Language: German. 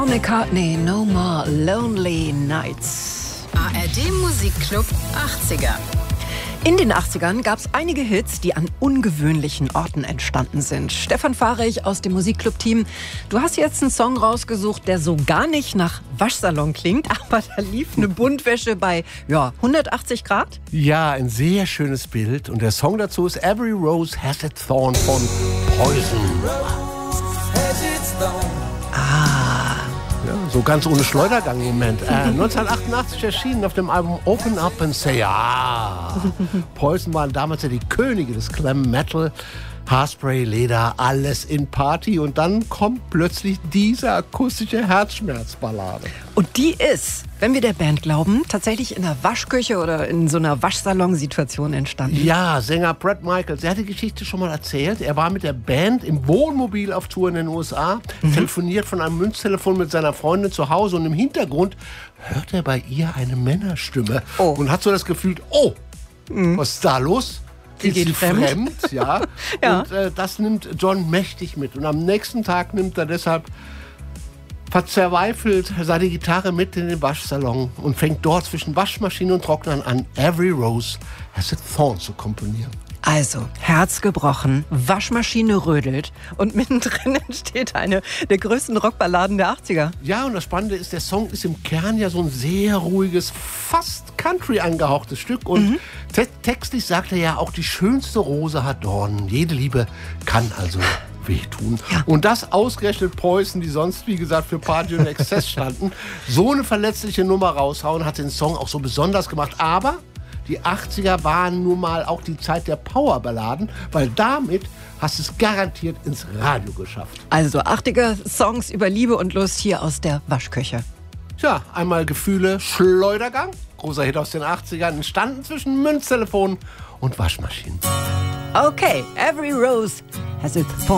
McCartney, No More Lonely Nights. ARD Musikclub 80er. In den 80ern gab es einige Hits, die an ungewöhnlichen Orten entstanden sind. Stefan Fahrig aus dem Musikclub-Team, du hast jetzt einen Song rausgesucht, der so gar nicht nach Waschsalon klingt, aber da lief eine Buntwäsche bei 180 Grad. Ja, ein sehr schönes Bild. Und der Song dazu ist Every Rose Has Its Thorn von Poison. Ja, so ganz ohne Schleudergang im Moment. 1988 erschienen auf dem Album Open Up and Say Ja. Poison waren damals ja die Könige des Glam Metal. Haarspray, Leder, alles in Party. Und dann kommt plötzlich diese akustische Herzschmerzballade. Und die ist, wenn wir der Band glauben, tatsächlich in einer Waschküche oder in so einer Waschsalon-Situation entstanden. Ja, Sänger Bret Michaels, der hat die Geschichte schon mal erzählt. Er war mit der Band im Wohnmobil auf Tour in den USA, telefoniert von einem Münztelefon mit seiner Freundin zu Hause und im Hintergrund hört er bei ihr eine Männerstimme und hat so das Gefühl, was ist da los? Ist sie fremd? Ja. Ja. Und das nimmt John mächtig mit. Und am nächsten Tag nimmt er deshalb verzweifelt seine Gitarre mit in den Waschsalon und fängt dort zwischen Waschmaschine und Trocknern an, Every Rose Has Its Thorn zu komponieren. Also, Herz gebrochen, Waschmaschine rödelt und mittendrin entsteht eine der größten Rockballaden der 80er. Ja, und das Spannende ist, der Song ist im Kern ja so ein sehr ruhiges, fast Country angehauchtes Stück. Und textlich sagt er ja auch, die schönste Rose hat Dornen. Jede Liebe kann also wehtun. Ja. Und das ausgerechnet Poison, die sonst, wie gesagt, für Party und Exzess standen, so eine verletzliche Nummer raushauen, hat den Song auch so besonders gemacht. Aber die 80er waren nun mal auch die Zeit der Powerballaden, weil damit hast du es garantiert ins Radio geschafft. Also 80er-Songs über Liebe und Lust hier aus der Waschküche. Tja, einmal Gefühle, Schleudergang, großer Hit aus den 80ern, entstanden zwischen Münztelefon und Waschmaschinen. Okay, Every Rose Has Its Thorn.